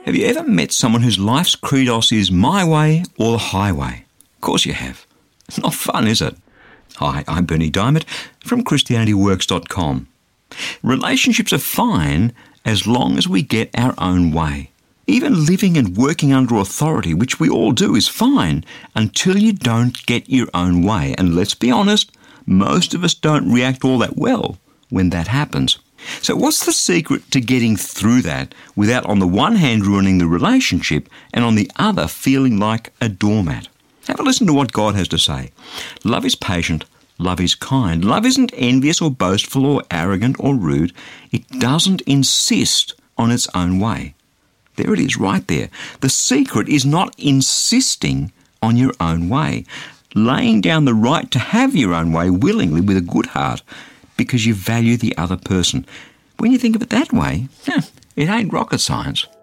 Have you ever met someone whose life's credos is my way or the highway? Of course you have. It's not fun, is it? Hi, I'm Berni Dymet from ChristianityWorks.com. Relationships are fine as long as we get our own way. Even living and working under authority, which we all do, is fine until you don't get your own way. And let's be honest, most of us don't react all that well when that happens. So what's the secret to getting through that without on the one hand ruining the relationship and on the other feeling like a doormat? Have a listen to what God has to say. Love is patient. Love is kind. Love isn't envious or boastful or arrogant or rude. It doesn't insist on its own way. There it is right there. The secret is not insisting on your own way, laying down the right to have your own way willingly with a good heart because you value the other person. When you think of it that way, it ain't rocket science.